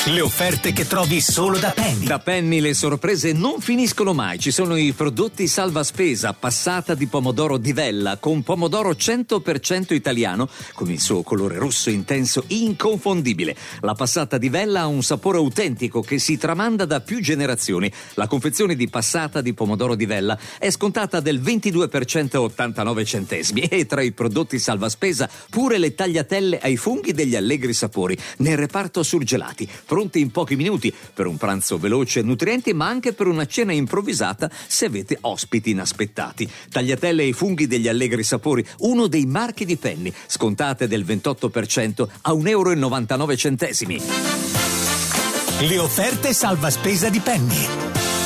Le offerte che trovi solo da Penny. Da Penny le sorprese non finiscono mai. Ci sono i prodotti salva spesa, passata di pomodoro di Vella con pomodoro 100% italiano con il suo colore rosso intenso inconfondibile. La passata di Vella ha un sapore autentico che si tramanda da più generazioni. La confezione di passata di pomodoro di Vella è scontata del 22% 89 centesimi e tra i prodotti salva spesa pure le tagliatelle ai funghi degli allegri sapori nel reparto surgelati, pronti in pochi minuti per un pranzo veloce e nutrienti, ma anche per una cena improvvisata se avete ospiti inaspettati. Tagliatelle ai funghi degli allegri sapori, uno dei marchi di Penny, scontate del 28% a €1,99. Le offerte salva spesa di Penny.